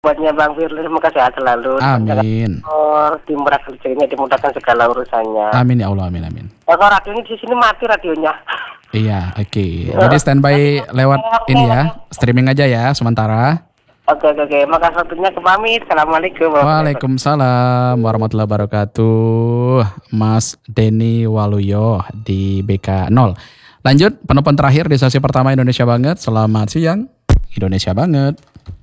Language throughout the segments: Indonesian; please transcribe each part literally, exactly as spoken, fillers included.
buatnya Bang Firly, semoga sehat selalu. Amin. Oh, dimurahkan rezekinya, dimudahkan segala urusannya. Amin ya Allah, amin amin. Ya, kalau radionya di sini mati radionya. Iya, oke. Okay. Jadi standby lewat ini ya, streaming aja ya sementara. Oke, oke, oke. Makasih waktunya, kepamit. Assalamualaikum. Waalaikumsalam warahmatullahi wabarakatuh. Mas Denny Waluyo di B K nol. Lanjut, penelpon terakhir di sesi pertama Indonesia Banget. Selamat siang, Indonesia Banget.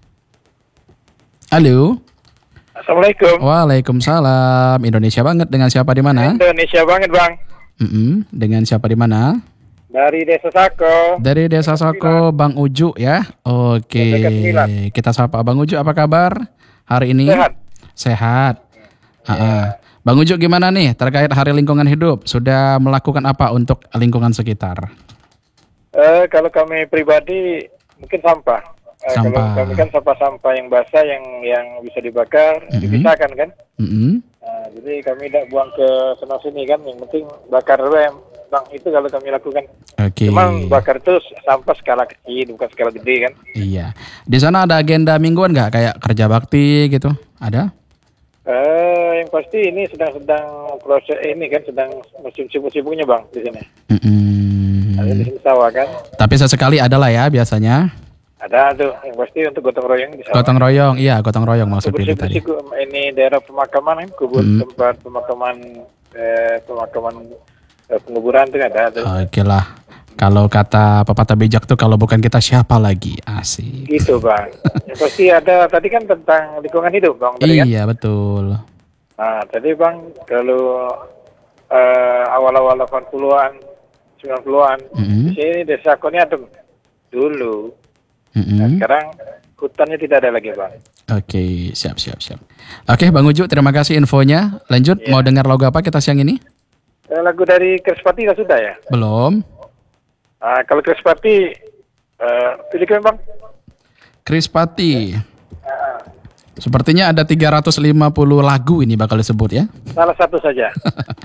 Halo. Assalamualaikum. Waalaikumsalam. Indonesia Banget, dengan siapa di mana? Indonesia Banget, Bang. Mm-mm. Dengan siapa di mana? Dari Desa Sako. Dari Desa Sako, Bang Uju ya. Oke. Kita sapa Bang Uju, apa kabar hari ini? Sehat. Sehat. Ya. Bang Uju gimana nih terkait Hari Lingkungan Hidup? Sudah melakukan apa untuk lingkungan sekitar? Eh, kalau kami pribadi mungkin sampah. Eh, Sampah. Kalau kami kan sampah-sampah yang basah yang yang bisa dibakar, Mm-hmm. dipisahkan kan. Mm-hmm. Nah, jadi kami tidak buang ke sana sini kan, yang penting bakar rem. Bang, itu kalau kami lakukan. Oke. Cuman bakar itu sampah skala kecil, bukan skala gede kan. Iya. Di sana ada agenda mingguan nggak kayak kerja bakti gitu? Ada? Eh, yang pasti ini sedang-sedang proses ini kan, sedang musim sibuk-sibuknya Bang di sini. Mm-hmm. Ada di sini sawah kan. Tapi sesekali ada lah ya biasanya. Ada tuh, yang pasti untuk gotong royong di sawah. Gotong royong, iya gotong royong maksudnya itu tadi. Bersih-bersih ini daerah pemakaman kan, kubur Hmm. tempat pemakaman eh, pemakaman eh, penguburan tuh ada tuh. Oke lah. Kalau kata pepatah bijak tuh kalau bukan kita siapa lagi? Asik. Gitu Bang. Yang pasti ada tadi kan tentang lingkungan hidup Bang. Tadi, Iya kan? betul. Nah tadi Bang kalau eh, awal-awal delapan puluhan, sembilan puluhan, Mm-hmm. di sini desa Koni adem dulu. Mm-hmm. Nah, sekarang hutannya tidak ada lagi Bang. Oke, siap siap siap. Oke, Bang Uju, terima kasih infonya. Lanjut, Iya. mau dengar lagu apa kita siang ini? Eh, lagu dari Krispati sudah ya? Belum. Nah, kalau Krispati eh, pilih kami Bang. Krispati. Sepertinya ada tiga ratus lima puluh lagu ini bakal disebut ya. Salah satu saja.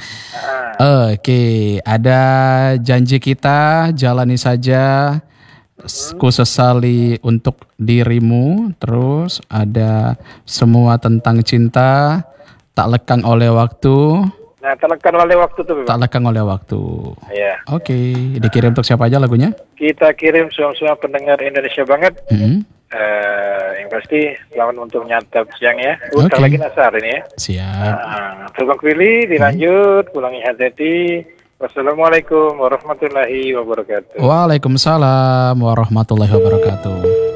Ah, Oke, ada Janji Kita, Jalani Saja, Ku Sesali Untuk Dirimu, terus ada Semua Tentang Cinta, Tak Lekang Oleh Waktu, nah, terlekan oleh waktu tuh Tak Bang. Lekang Oleh Waktu. Iya. Oke, dikirim untuk siapa aja lagunya? Kita kirim semua-semua pendengar Indonesia Banget. Mm-hmm. Eh, yang pasti selamat untuk menyantap siang ya. Udah Oke. lagi nasar ini ya. Siap. Nah, Tukang Willy dilanjut, pulangi hati-hati. Wassalamualaikum warahmatullahi wabarakatuh. Waalaikumsalam warahmatullahi wabarakatuh.